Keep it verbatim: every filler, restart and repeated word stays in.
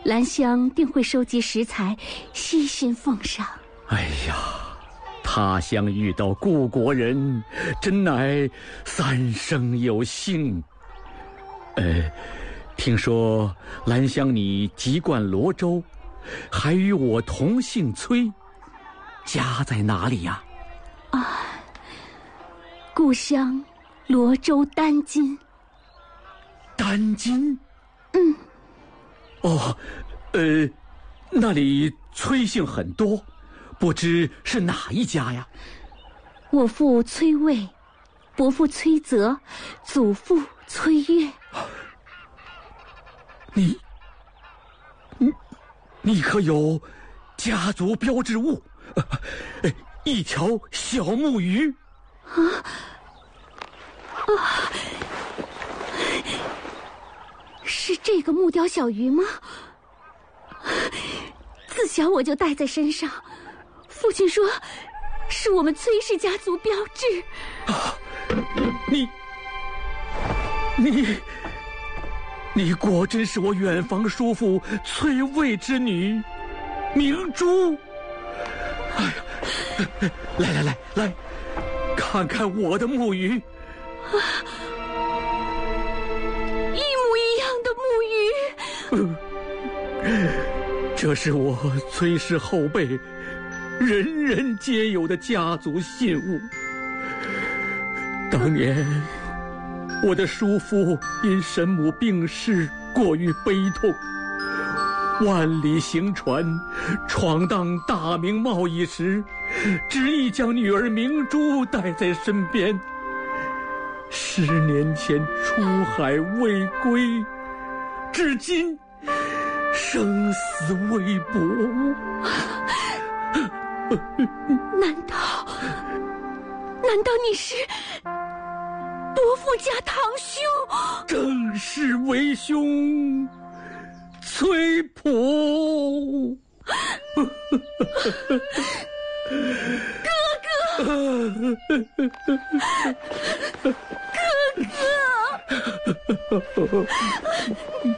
兰香定会收集食材，悉心奉上。 哎呀，他乡遇到故国人，真乃三生有幸。呃，听说兰香你籍贯罗州，还与我同姓崔，家在哪里呀？ 啊，故乡罗州丹津。 丹津？ 嗯。 哦，呃，那里崔姓很多，不知是哪一家呀？ 我父崔卫，伯父崔泽，祖父崔岳。 你，你，你可有家族标志物？呃，一条小木鱼。 啊啊！是这个木雕小鱼吗？自小我就带在身上，父亲说是我们崔氏家族标志。 啊，你你你果真是我远房叔父崔卫之女明珠。哎呀，来来来来，看看我的木鱼。 啊，一模一样的木鱼。 嗯，这是我崔氏后辈人人皆有的家族信物。当年我的叔父因神母病逝过于悲痛，万里行船闯荡大明贸易时，执意将女儿明珠带在身边。十年前出海未归，至今生死未卜。 难道难道你是伯父家堂兄？ 正是为兄崔普。 哥哥哥哥